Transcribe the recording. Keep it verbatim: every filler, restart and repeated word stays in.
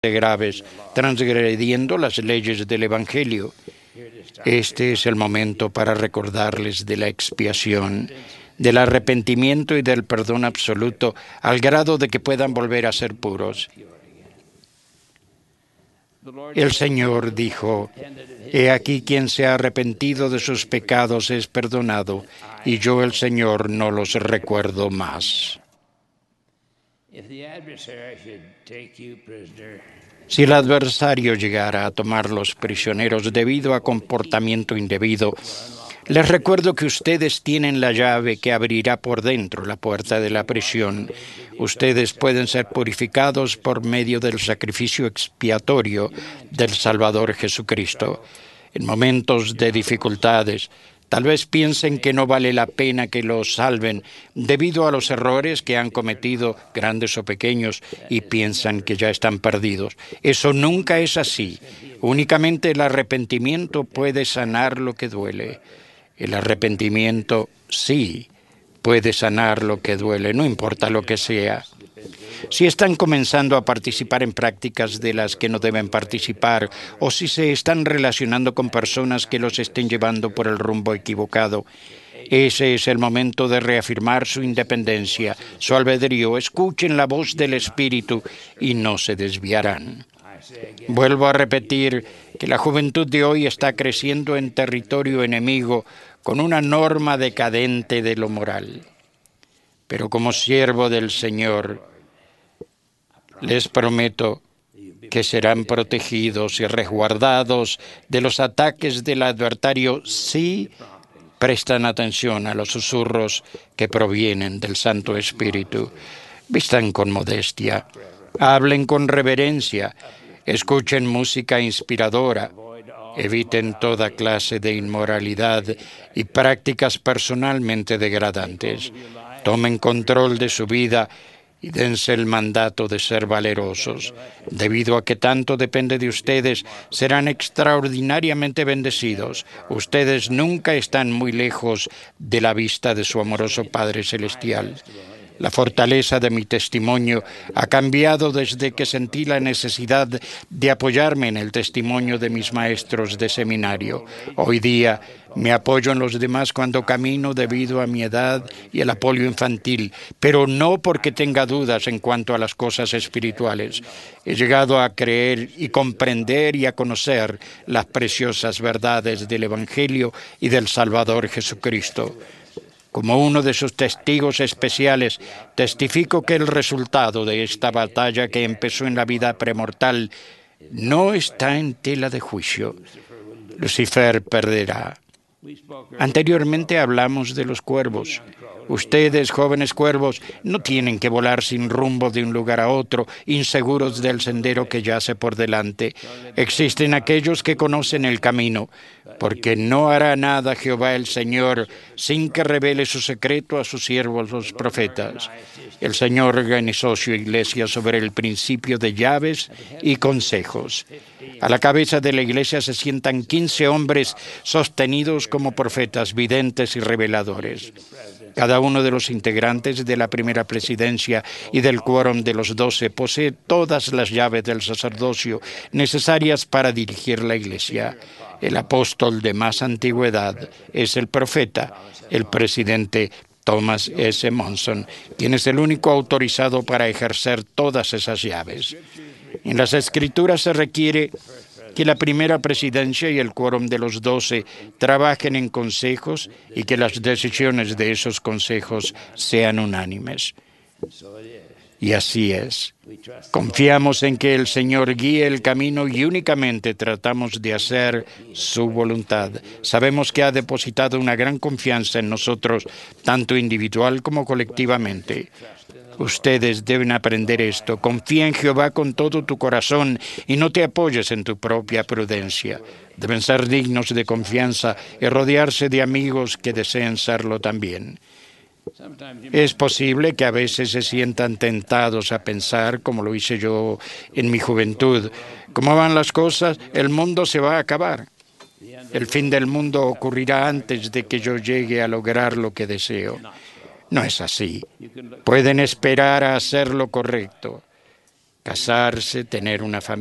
graves, transgrediendo las leyes del Evangelio. Este es el momento para recordarles de la expiación, del arrepentimiento y del perdón absoluto, al grado de que puedan volver a ser puros. El Señor dijo: He aquí quien se ha arrepentido de sus pecados es perdonado, y yo, el Señor, no los recuerdo más. Si el adversario llegara a tomarlos prisioneros debido a comportamiento indebido, les recuerdo que ustedes tienen la llave que abrirá por dentro la puerta de la prisión. Ustedes pueden ser purificados por medio del sacrificio expiatorio del Salvador Jesucristo. En momentos de dificultades, tal vez piensen que no vale la pena que los salven debido a los errores que han cometido, grandes o pequeños, y piensan que ya están perdidos. Eso nunca es así. Únicamente el arrepentimiento puede sanar lo que duele. El arrepentimiento sí puede sanar lo que duele, no importa lo que sea. Si están comenzando a participar en prácticas de las que no deben participar, o si se están relacionando con personas que los estén llevando por el rumbo equivocado, ese es el momento de reafirmar su independencia, su albedrío. Escuchen la voz del Espíritu y no se desviarán. Vuelvo a repetir que la juventud de hoy está creciendo en territorio enemigo con una norma decadente de lo moral. Pero como siervo del Señor, les prometo que serán protegidos y resguardados de los ataques del adversario si prestan atención a los susurros que provienen del Santo Espíritu. Vistan con modestia, hablen con reverencia, escuchen música inspiradora, eviten toda clase de inmoralidad y prácticas personalmente degradantes. Tomen control de su vida y dense el mandato de ser valerosos. Debido a que tanto depende de ustedes, serán extraordinariamente bendecidos. Ustedes nunca están muy lejos de la vista de su amoroso Padre Celestial. La fortaleza de mi testimonio ha cambiado desde que sentí la necesidad de apoyarme en el testimonio de mis maestros de seminario. Hoy día me apoyo en los demás cuando camino debido a mi edad y el apoyo infantil, pero no porque tenga dudas en cuanto a las cosas espirituales. He llegado a creer y comprender y a conocer las preciosas verdades del Evangelio y del Salvador Jesucristo. Como uno de sus testigos especiales, testifico que el resultado de esta batalla que empezó en la vida premortal no está en tela de juicio. Lucifer perderá. Anteriormente hablamos de los cuervos. Ustedes, jóvenes cuervos, no tienen que volar sin rumbo de un lugar a otro, inseguros del sendero que yace por delante. Existen aquellos que conocen el camino, porque no hará nada Jehová el Señor sin que revele su secreto a sus siervos los profetas. El Señor organizó su iglesia sobre el principio de llaves y consejos. A la cabeza de la iglesia se sientan quince hombres sostenidos como profetas, videntes y reveladores. Cada uno de los integrantes de la primera presidencia y del quórum de los doce posee todas las llaves del sacerdocio necesarias para dirigir la iglesia. El apóstol de más antigüedad es el profeta, el presidente Thomas S. Monson, quien es el único autorizado para ejercer todas esas llaves. En las Escrituras se requiere que la primera presidencia y el quórum de los doce trabajen en consejos y que las decisiones de esos consejos sean unánimes. Y así es. Confiamos en que el Señor guíe el camino y únicamente tratamos de hacer su voluntad. Sabemos que ha depositado una gran confianza en nosotros, tanto individual como colectivamente. Ustedes deben aprender esto. Confía en Jehová con todo tu corazón y no te apoyes en tu propia prudencia. Deben ser dignos de confianza y rodearse de amigos que deseen serlo también. Es posible que a veces se sientan tentados a pensar, como lo hice yo en mi juventud, ¿cómo van las cosas? El mundo se va a acabar. El fin del mundo ocurrirá antes de que yo llegue a lograr lo que deseo. No es así. Pueden esperar a hacer lo correcto. casarse, tener una familia.